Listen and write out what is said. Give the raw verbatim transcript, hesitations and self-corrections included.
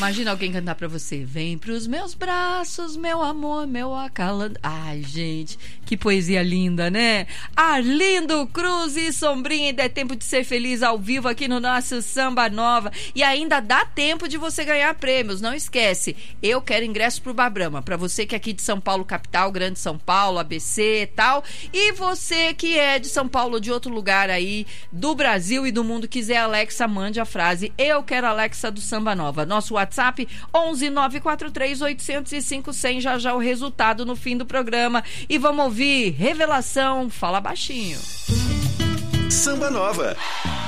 Imagina alguém cantar pra você: vem pros meus braços, meu amor, meu acalando. Ai, gente, que poesia linda, né? Arlindo Cruz e Sombrinha, ainda é tempo de ser feliz ao vivo aqui no nosso Samba Nova. E ainda dá tempo de você ganhar prêmios, não esquece. Eu quero ingresso pro Babrama, pra você que é aqui de São Paulo, capital, Grande São Paulo, A B C e tal. E você que é de São Paulo ou de outro lugar aí, do Brasil e do mundo, quiser Alexa, mande a frase: eu quero Alexa do Samba Nova. Nosso WhatsApp onze nove quatro três oito zero cinco zero zero. Já já o resultado no fim do programa. E vamos ouvir Revelação, fala baixinho. Samba Nova.